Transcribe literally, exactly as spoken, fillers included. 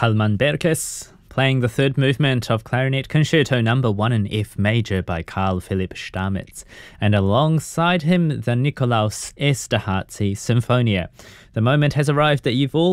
Kalman Berkes, playing the third movement of Clarinet Concerto Number one in F Major by Carl Philipp Stamitz, and alongside him the Nikolaus Esterházy Sinfonia. The moment has arrived that you've all